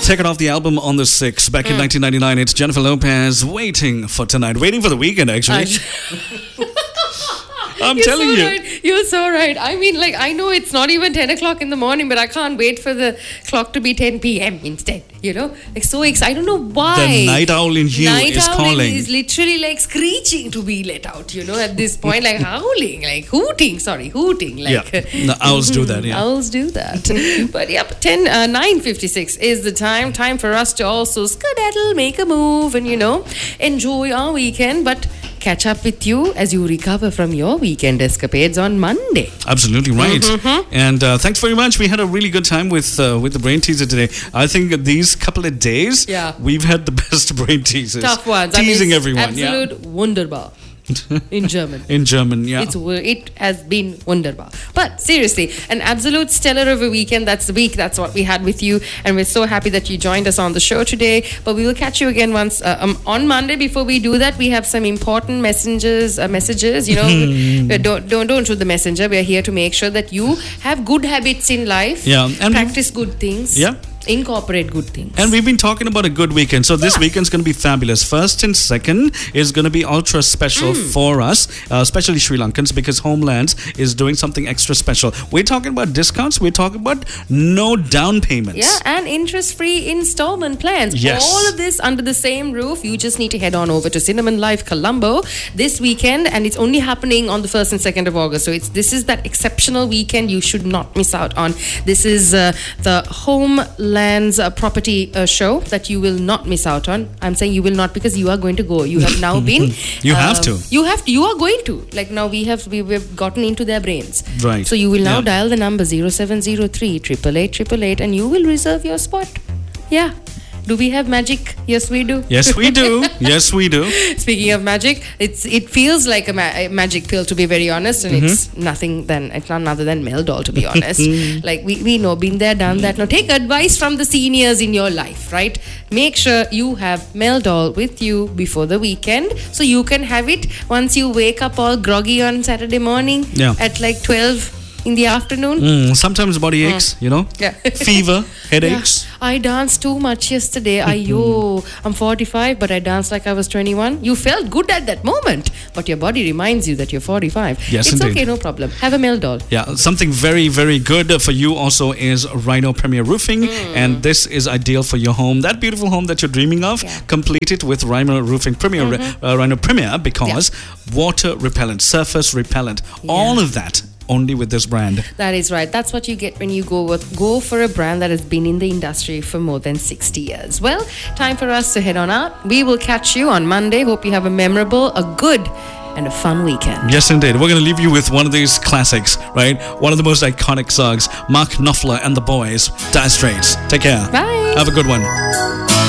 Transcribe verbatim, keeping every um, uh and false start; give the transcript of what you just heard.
taken off the album on the sixth back in nineteen ninety-nine. It's Jennifer Lopez, Waiting for Tonight. Waiting for the weekend, actually. I'm You're telling so you. Right. You're so right. I mean, like, I know it's not even ten o'clock in the morning, but I can't wait for the clock to be ten p.m. instead. You know? Like, so excited. I don't know why. The night owl in you night is owl calling. is literally like screeching to be let out, you know, at this point. Like howling, like hooting. Sorry, hooting. Like, yeah. No, owls do that, yeah. Owls do that. But yep, ten, uh, nine fifty-six is the time. Time for us to also skedaddle, make a move, and, you know, enjoy our weekend. But catch up with you as you recover from your weekend escapades on Monday. Absolutely right. Mm-hmm. And uh, thanks very much. We had a really good time with uh, with the brain teaser today. I think these couple of days, Yeah. we've had the best brain teasers. Tough ones. Teasing I mean, everyone. Absolute wunderbar. In German. In German, yeah. It's it has been wunderbar. But seriously, an absolute stellar of a weekend. That's the week. That's what we had with you, and we're so happy that you joined us on the show today. But we will catch you again once uh, um, on Monday. Before we do that, we have some important messengers, uh, messages. You know, we, don't don't don't shoot the messenger. We are here to make sure that you have good habits in life. Yeah, and practice good things. Yeah. Incorporate good things. And we've been talking about a good weekend. So this Yeah. weekend's going to be fabulous. First and second is going to be ultra special for us, uh, especially Sri Lankans, because Homelands is doing something extra special. We're talking about discounts. We're talking about no down payments. Yeah, and interest-free installment plans. Yes. All of this under the same roof. You just need to head on over to Cinnamon Life Colombo this weekend, and it's only happening on the first and second of August. So it's this is that exceptional weekend you should not miss out on. This is uh, the Homelands uh, property uh, show that you will not miss out on. I'm saying you will not because you are going to go. You have now been. You have uh, to. You have to. You are going to. Like now we have we, we've gotten into their brains. Right. So you will now Yeah. dial the number zero seven zero three, eight eight eight, eight eight eight and you will reserve your spot. Yeah. Do we have magic? Yes, we do. Yes, we do. Yes, we do. Speaking of magic, it's it feels like a, ma- a magic pill, to be very honest, and it's nothing than it's none other than Meldol, to be honest. Like we, we know, been there, done that. Now take advice from the seniors in your life, right? Make sure you have Meldol with you before the weekend, so you can have it once you wake up all groggy on Saturday morning Yeah. at like twelve in the afternoon. Mm, sometimes body aches, you know, Yeah. fever, headaches. Yeah. I danced too much yesterday. Ayo, I'm forty-five, but I danced like I was twenty-one. You felt good at that moment, but your body reminds you that you're forty-five. Yes, it's indeed. okay, no problem. Have a Meldol. Yeah, something very, very good for you also is Rhino Premier Roofing, and this is ideal for your home, that beautiful home that you're dreaming of. Yeah. Complete it with Rhino Roofing Premier, uh, Rhino Premier, because water repellent, surface repellent, all of that only with this brand. That is right. That's what you get when you go with, go for a brand that has been in the industry for more than sixty years. Well, time for us to head on out. We will catch you on Monday. Hope you have a memorable, a good, and a fun weekend. Yes, indeed. We're going to leave you with one of these classics, right? One of the most iconic songs, Mark Knopfler and the Boys, Dire Straits. Take care. Bye. Have a good one.